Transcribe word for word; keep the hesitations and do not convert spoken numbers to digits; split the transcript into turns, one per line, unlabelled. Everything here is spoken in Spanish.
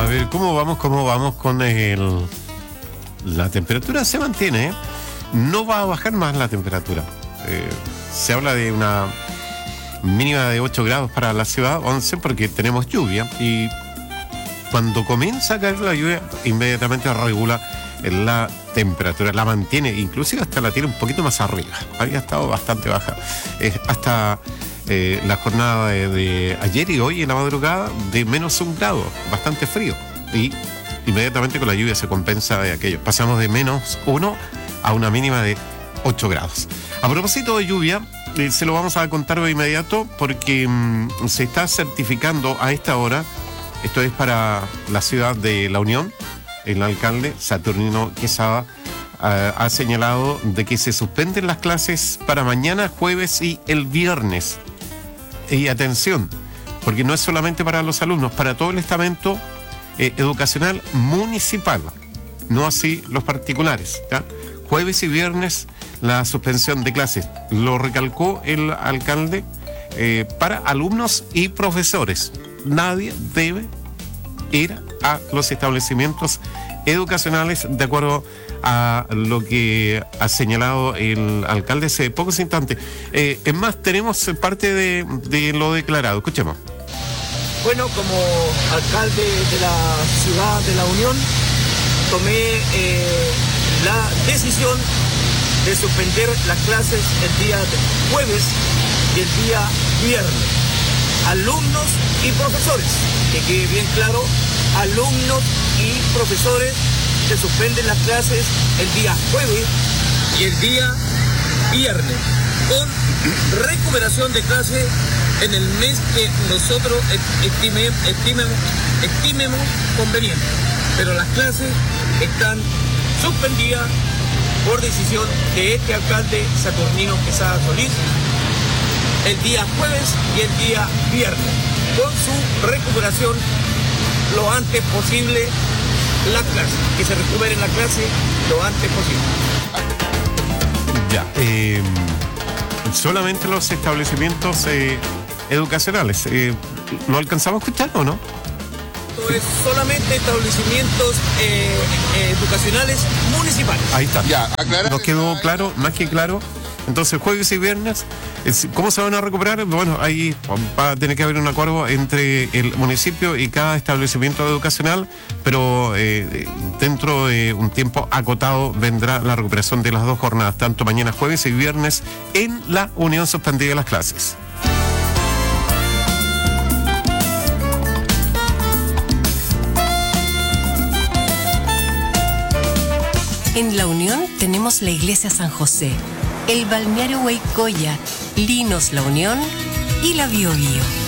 ver, ¿cómo vamos? ¿Cómo vamos con el... La temperatura se mantiene, ¿eh? No va a bajar más la temperatura. Eh, se habla de una mínima de ocho grados para la ciudad, once, porque tenemos lluvia. Y cuando comienza a caer la lluvia, inmediatamente regula la temperatura, la mantiene, inclusive hasta la tiene un poquito más arriba. Había estado bastante baja. Eh, hasta eh, la jornada de, de ayer y hoy en la madrugada de menos un grado, bastante frío. Y inmediatamente con la lluvia se compensa de aquello. Pasamos de menos uno a una mínima de ocho grados. A propósito de lluvia, eh, se lo vamos a contar de inmediato porque mmm, se está certificando a esta hora, esto es para la ciudad de La Unión, el alcalde Saturnino Quesada uh, ha señalado de que se suspenden las clases para mañana, jueves y el viernes. Y atención, porque no es solamente para los alumnos, para todo el estamento eh, educacional municipal, no así los particulares, ¿ya? Jueves y viernes la suspensión de clases, lo recalcó el alcalde, eh, para alumnos y profesores. Nadie debe ir a los establecimientos educacionales de acuerdo a lo que ha señalado el alcalde hace pocos instantes. Eh, es más, tenemos parte de, de lo declarado. Escuchemos.
Bueno, como alcalde de la ciudad de La Unión, tomé eh, la decisión de suspender las clases el día jueves y el día viernes. Alumnos y profesores, que quede bien claro, alumnos y profesores se suspenden las clases el día jueves y el día viernes, con recuperación de clases en el mes que nosotros estime, estimemos, estimemos conveniente. Pero las clases están suspendidas por decisión de este alcalde Saturnino Quesada Solís el día jueves y el día viernes, con su recuperación lo antes posible la clase, que se recupere la clase lo antes posible.
Ya, eh, solamente los establecimientos eh, educacionales, eh, ¿lo alcanzamos a escuchar o no?
Esto es solamente establecimientos eh, eh, educacionales municipales.
Ahí está.
Ya, aclarar.
Nos quedó claro, más que claro. Entonces, jueves y viernes, ¿cómo se van a recuperar? Bueno, ahí va a tener que haber un acuerdo entre el municipio y cada establecimiento educacional, pero eh, dentro de un tiempo acotado vendrá la recuperación de las dos jornadas, tanto mañana jueves y viernes, en la Unión Suspendida de las Clases.
En La Unión tenemos la Iglesia San José, el balneario Huaycoya, Linos La Unión y la Bio Bio.